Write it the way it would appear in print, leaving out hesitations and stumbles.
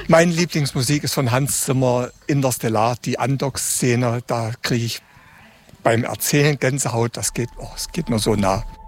Meine Lieblingsmusik ist von Hans Zimmer, Interstellar, die Andock-Szene. Da kriege ich beim Erzählen Gänsehaut, es geht mir so nah.